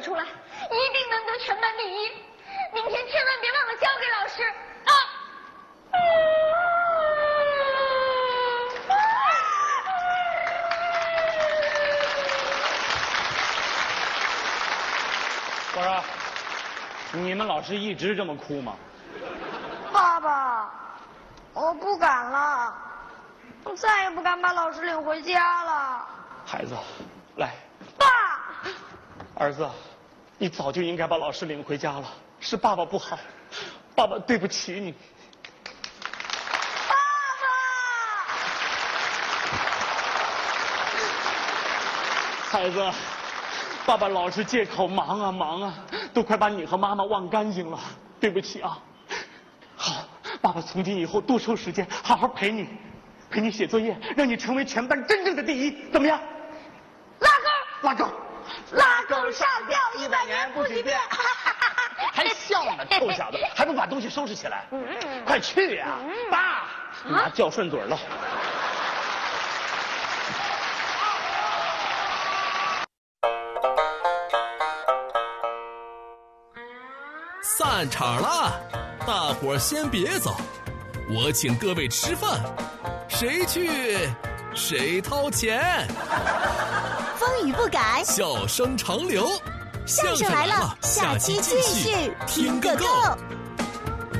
出来，一定能得全班第一。明天千万别忘了交给老师啊！ 我说，你们老师一直这么哭吗？ 爸爸，我不敢了，我再也不敢把老师领回家了。 孩子，来， 爸， 儿子，你早就应该把老师领回家了，是爸爸不好，爸爸对不起你。 爸爸， 孩子，爸爸老是借口忙啊忙啊，都快把你和妈妈忘干净了，对不起啊。好，爸爸从今以后多抽时间，好好陪你写作业，让你成为全班真正的第一，怎么样？拉钩， 拉钩上吊100年不许变。 还笑呢，臭小子，还不把东西收拾起来？快去呀！爸，妈叫顺嘴了。 散场了，大伙儿先别走，我请各位吃饭，谁去谁掏钱。 风雨不改， 笑声长流， 相声来了，下期继续听个够。